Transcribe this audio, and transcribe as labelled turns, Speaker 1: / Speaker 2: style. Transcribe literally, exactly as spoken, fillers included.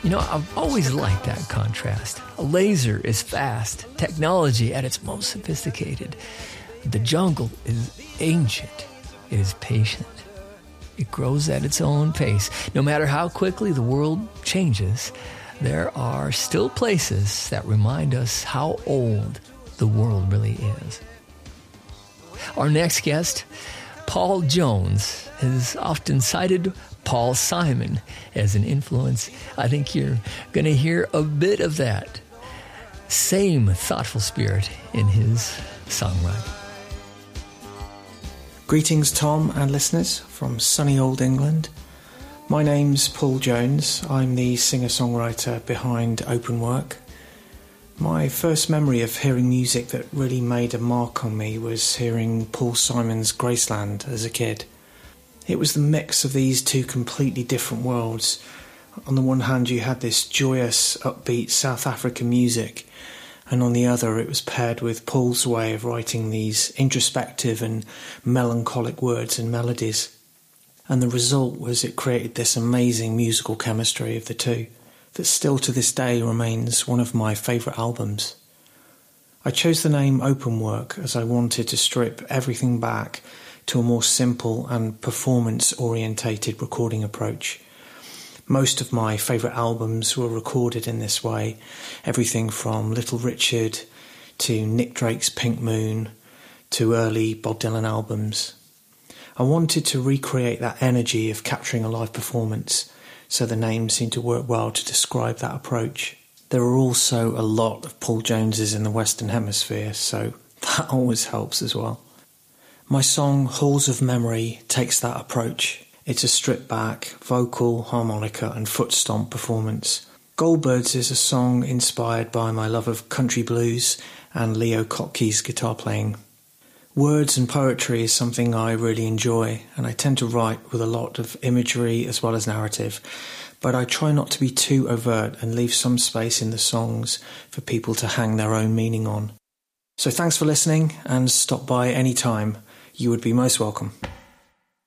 Speaker 1: You know, I've always liked that contrast. A laser is fast, technology at its most sophisticated. The jungle is ancient, it is patient. It grows at its own pace. No matter how quickly the world changes, there are still places that remind us how old the world really is. Our next guest, Paul Jones, is often cited Paul Simon as an influence. I think you're going to hear a bit of that same thoughtful spirit in his songwriting.
Speaker 2: Greetings, Tom and listeners from sunny old England. My name's Paul Jones. I'm the singer-songwriter behind Open Work. My first memory of hearing music that really made a mark on me was hearing Paul Simon's Graceland as a kid. It was the mix of these two completely different worlds. On the one hand, you had this joyous, upbeat South African music, and on the other, it was paired with Paul's way of writing these introspective and melancholic words and melodies. And the result was it created this amazing musical chemistry of the two that still to this day remains one of my favourite albums. I chose the name Open Work as I wanted to strip everything back to a more simple and performance-orientated recording approach. Most of my favourite albums were recorded in this way, everything from Little Richard to Nick Drake's Pink Moon to early Bob Dylan albums. I wanted to recreate that energy of capturing a live performance, so the name seemed to work well to describe that approach. There are also a lot of Paul Joneses in the Western Hemisphere, so that always helps as well. My song Halls of Memory takes that approach. It's a stripped-back, vocal, harmonica and foot stomp performance. Goldbirds is a song inspired by my love of country blues and Leo Kottke's guitar playing. Words and poetry is something I really enjoy, and I tend to write with a lot of imagery as well as narrative, but I try not to be too overt and leave some space in the songs for people to hang their own meaning on. So thanks for listening, and stop by any time. You would be most welcome.